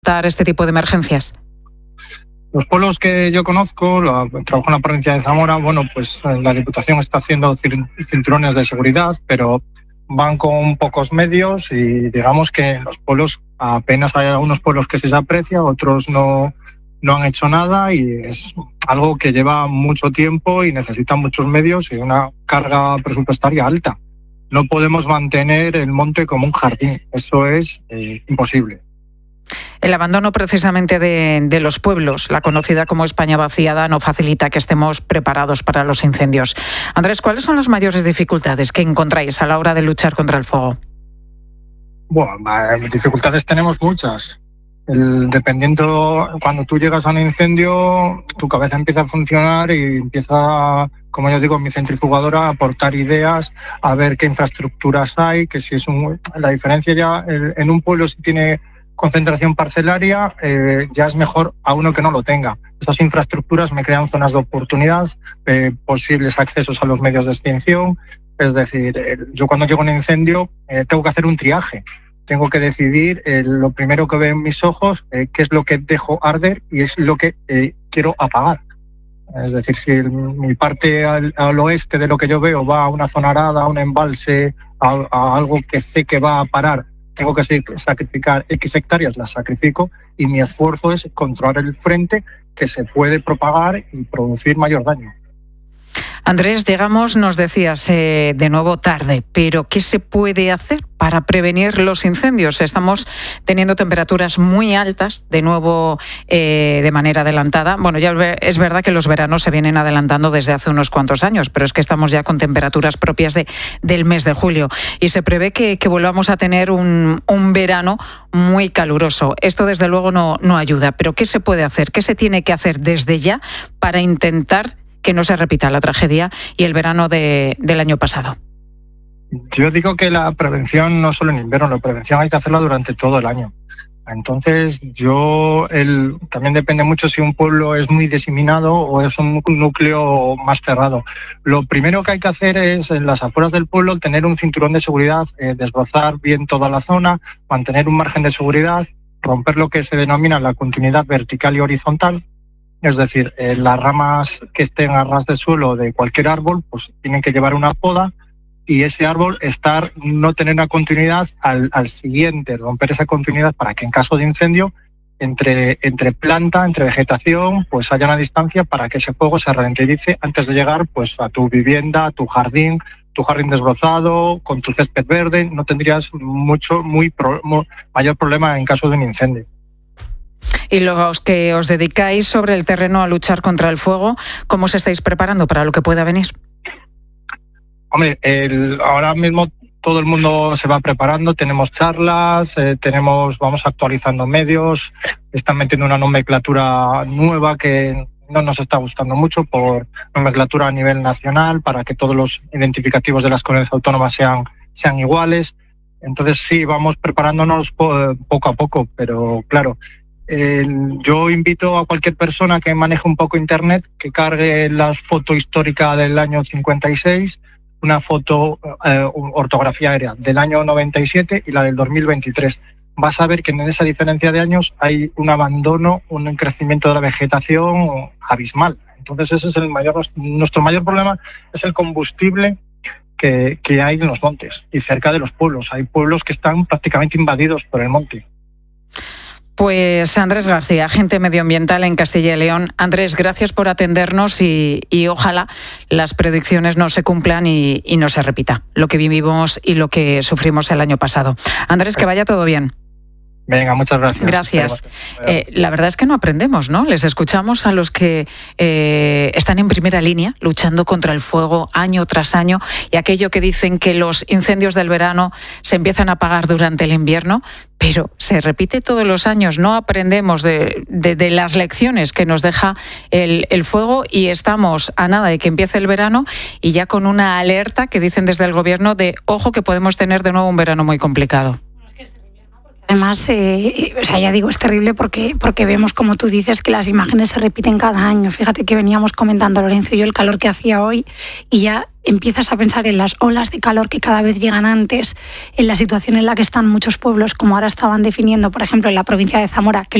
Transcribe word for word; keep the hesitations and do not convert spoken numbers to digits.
afrontar este tipo de emergencias? Los pueblos que yo conozco, la, trabajo en la provincia de Zamora, bueno, pues la Diputación está haciendo cinturones de seguridad, pero van con pocos medios y digamos que en los pueblos apenas hay algunos pueblos que sí se aprecia, otros no, no han hecho nada y es algo que lleva mucho tiempo y necesita muchos medios y una carga presupuestaria alta. No podemos mantener el monte como un jardín, eso es eh, imposible. El abandono precisamente de, de los pueblos, la conocida como España vaciada, no facilita que estemos preparados para los incendios. Andrés, ¿cuáles son las mayores dificultades que encontráis a la hora de luchar contra el fuego? Bueno, dificultades tenemos muchas. El, dependiendo, cuando tú llegas a un incendio, tu cabeza empieza a funcionar y empieza, como yo digo, mi centrifugadora a aportar ideas, a ver qué infraestructuras hay, que si es un, la diferencia ya el, en un pueblo si tiene concentración parcelaria, eh, ya es mejor a uno que no lo tenga. Esas infraestructuras me crean zonas de oportunidad, eh, posibles accesos a los medios de extinción. Es decir, eh, yo cuando llego a un incendio eh, tengo que hacer un triaje. Tengo que decidir eh, lo primero que veo en mis ojos, eh, qué es lo que dejo arder y es lo que eh, quiero apagar. Es decir, si el, mi parte al, al oeste de lo que yo veo va a una zona arada, a un embalse, a, a algo que sé que va a parar, tengo que sacrificar X hectáreas, las sacrifico y mi esfuerzo es controlar el frente que se puede propagar y producir mayor daño. Andrés, llegamos, nos decías, eh, de nuevo tarde, pero ¿qué se puede hacer para prevenir los incendios? Estamos teniendo temperaturas muy altas, de nuevo eh, de manera adelantada. Bueno, ya es verdad que los veranos se vienen adelantando desde hace unos cuantos años, pero es que estamos ya con temperaturas propias de, del mes de julio y se prevé que, que volvamos a tener un, un verano muy caluroso. Esto desde luego no, no ayuda, pero ¿qué se puede hacer? ¿Qué se tiene que hacer desde ya para intentar que no se repita la tragedia y el verano de, del año pasado? Yo digo que la prevención no solo en invierno, la prevención hay que hacerla durante todo el año. Entonces, yo el, también depende mucho si un pueblo es muy diseminado o es un núcleo más cerrado. Lo primero que hay que hacer es, en las afueras del pueblo, tener un cinturón de seguridad, eh, desbrozar bien toda la zona, mantener un margen de seguridad, romper lo que se denomina la continuidad vertical y horizontal. Es decir, eh, las ramas que estén a ras de suelo de cualquier árbol, pues tienen que llevar una poda y ese árbol estar, no tener una continuidad al, al siguiente, romper esa continuidad para que en caso de incendio, entre, entre planta, entre vegetación, pues haya una distancia para que ese fuego se ralentice antes de llegar pues a tu vivienda, a tu jardín, tu jardín desbrozado, con tu césped verde, no tendrías mucho, muy, pro, muy mayor problema en caso de un incendio. Y los que os dedicáis sobre el terreno a luchar contra el fuego, ¿cómo os estáis preparando para lo que pueda venir? Hombre, el, ahora mismo todo el mundo se va preparando, tenemos charlas, eh, tenemos, vamos actualizando medios, están metiendo una nomenclatura nueva que no nos está gustando mucho por nomenclatura a nivel nacional para que todos los identificativos de las comunidades autónomas sean, sean iguales. Entonces sí, vamos preparándonos po- poco a poco, pero claro, Eh, yo invito a cualquier persona que maneje un poco internet que cargue la foto histórica del año cincuenta y seis, una foto eh, ortografía aérea del año noventa y siete y la del dos mil veintitrés. Vas a ver que en esa diferencia de años hay un abandono, un crecimiento de la vegetación abismal. Entonces ese es el mayor, nuestro mayor problema es el combustible que, que hay en los montes y cerca de los pueblos. Hay pueblos que están prácticamente invadidos por el monte. Pues Andrés García, agente medioambiental en Castilla y León. Andrés, gracias por atendernos y, y ojalá las predicciones no se cumplan y, y no se repita lo que vivimos y lo que sufrimos el año pasado. Andrés, que vaya todo bien. Venga, muchas gracias. Gracias. Eh, la verdad es que no aprendemos, ¿no? Les escuchamos a los que eh, están en primera línea luchando contra el fuego año tras año y aquello que dicen que los incendios del verano se empiezan a apagar durante el invierno, pero se repite todos los años. No aprendemos de, de, de las lecciones que nos deja el, el fuego y estamos a nada de que empiece el verano y ya con una alerta que dicen desde el gobierno de ojo que podemos tener de nuevo un verano muy complicado. Además, eh, o sea, ya digo, es terrible porque, porque vemos, como tú dices, que las imágenes se repiten cada año. Fíjate que veníamos comentando, Lorenzo y yo, el calor que hacía hoy y ya empiezas a pensar en las olas de calor que cada vez llegan antes, en la situación en la que están muchos pueblos, como ahora estaban definiendo, por ejemplo, en la provincia de Zamora, que